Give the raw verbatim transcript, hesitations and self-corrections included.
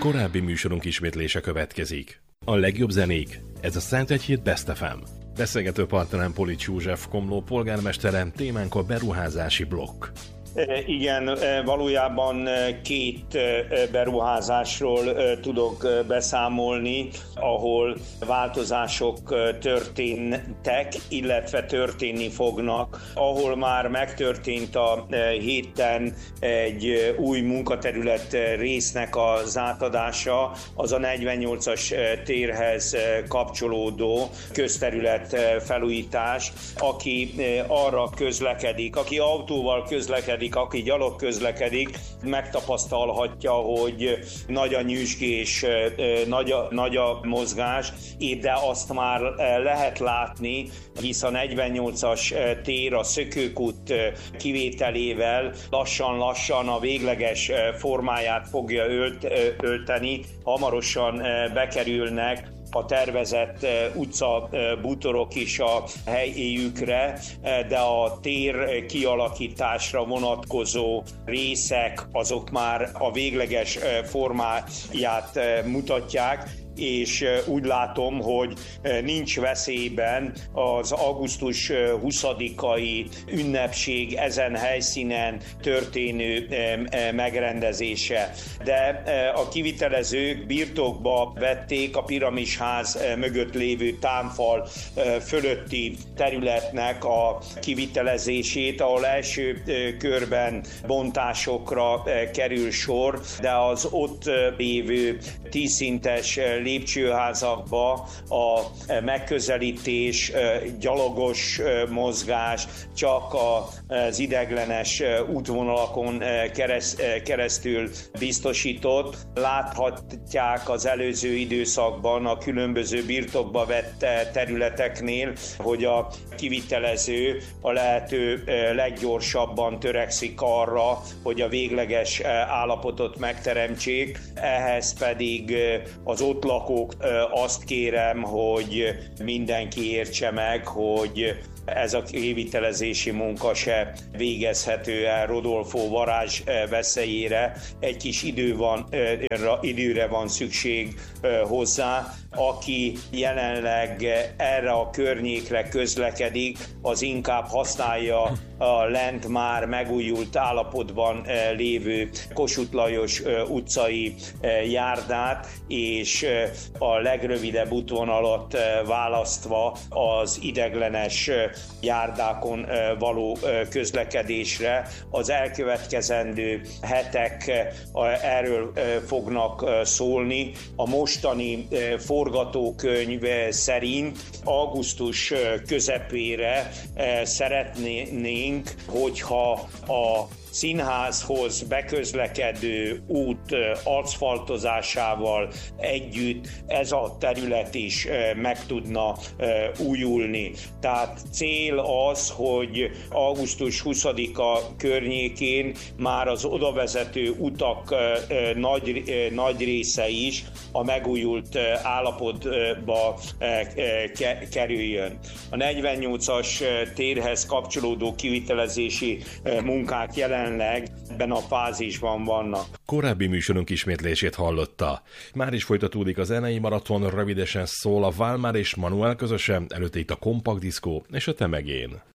Korábbi műsorunk ismétlése következik. A legjobb zenék, ez a Szentegyhíd Best ef em. Beszélgető partnerem Polics József Komló polgármestere, témánk a beruházási blokk. Igen, valójában két beruházásról tudok beszámolni, ahol változások történtek, illetve történni fognak, ahol már megtörtént a héten egy új munkaterület résznek az átadása, az a negyvennyolcas térhez kapcsolódó közterület felújítás. Aki arra közlekedik, aki autóval közlekedik, aki gyalog közlekedik, megtapasztalhatja, hogy nagy a nyüzsgés, nagy a, nagy a mozgás, de azt már lehet látni, hisz a negyvennyolcas tér a Szökőkút kivételével lassan-lassan a végleges formáját fogja ölt, ölteni, hamarosan bekerülnek a tervezett utca bútorok is a helyéjükre, de a tér kialakításra vonatkozó részek azok már a végleges formáját mutatják, és úgy látom, hogy nincs veszélyben az augusztus huszadikai ünnepség ezen helyszínen történő megrendezése. De a kivitelezők birtokba vették a Piramisház mögött lévő támfal fölötti területnek a kivitelezését, ahol első körben bontásokra kerül sor, de az ott lévő tízszintes lépcsőházakba a megközelítés, gyalogos mozgás csak az ideiglenes útvonalakon keresztül biztosított. Láthatják az előző időszakban a különböző birtokba vett területeknél, hogy a kivitelező a lehető leggyorsabban törekszik arra, hogy a végleges állapotot megteremtsék, ehhez pedig az ott lakók azt kérem, hogy mindenki értse meg, hogy ez a kivitelezési munka se végezhető el Rodolfo varázs veszélyére. Egy kis idő van, időre van szükség hozzá. Aki jelenleg erre a környékre közlekedik, az inkább használja a lent már megújult állapotban lévő Kossuth Lajos utcai járdát, és a legrövidebb útvonalat választva az ideiglenes járdákon való közlekedésre. Az elkövetkezendő hetek erről fognak szólni. A mostani forgatókönyv szerint augusztus közepére szeretnénk, hogyha a színházhoz beközlekedő út aszfaltozásával együtt ez a terület is meg tudna újulni. Tehát cél az, hogy augusztus huszadika környékén már az odavezető utak nagy, nagy része is a megújult állapotba kerüljön. A negyvennyolcas térhez kapcsolódó kivitelezési munkák jelen jelenleg ebben a fázisban vannak. Korábbi műsorunk ismétlését hallotta. Már is folytatódik a zenei maraton, rövidesen szól a Válmár és Manuel közösen, előtte itt a Kompakt Diszkó és a Te meg én.